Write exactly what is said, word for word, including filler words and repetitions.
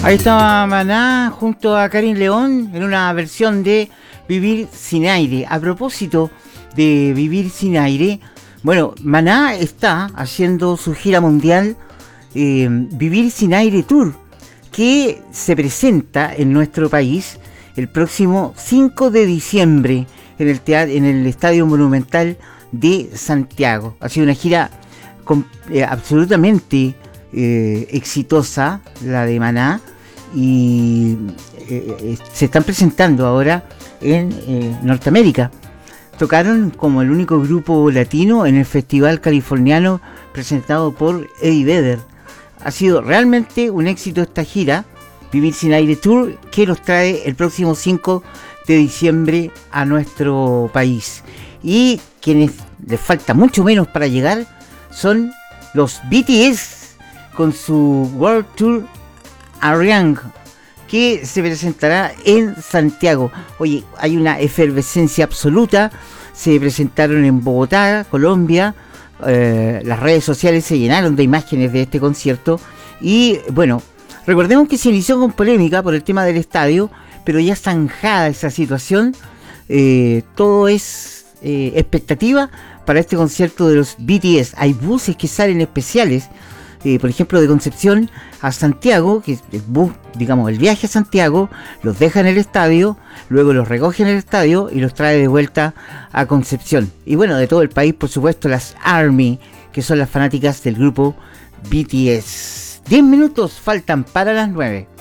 Ahí estaba Maná junto a Karim León en una versión de Vivir sin aire. A propósito de Vivir sin aire, bueno, Maná está haciendo su gira mundial eh, Vivir sin aire Tour, que se presenta en nuestro país el próximo cinco de diciembre en el, teatro, en el Estadio Monumental de Santiago. Ha sido una gira con, eh, absolutamente eh, exitosa, la de Maná, y eh, eh, se están presentando ahora en eh, Norteamérica. Tocaron como el único grupo latino en el festival californiano presentado por Eddie Vedder. Ha sido realmente un éxito esta gira, Vivir sin aire Tour, que nos trae el próximo cinco de diciembre a nuestro país. Y quienes les falta mucho menos para llegar son los B T S con su World Tour Ariang, que se presentará en Santiago. Oye, hay una efervescencia absoluta. Se presentaron en Bogotá, Colombia. Eh, las redes sociales se llenaron de imágenes de este concierto. Y bueno, recordemos que se inició con polémica por el tema del estadio, pero ya zanjada esa situación, eh, todo es eh, expectativa para este concierto de los B T S. Hay buses que salen especiales, eh, por ejemplo, de Concepción a Santiago, que el bus, digamos, el viaje a Santiago, los deja en el estadio, luego los recoge en el estadio y los trae de vuelta a Concepción. Y bueno, de todo el país, por supuesto, las ARMY, que son las fanáticas del grupo B T S. diez minutos faltan para las nueve.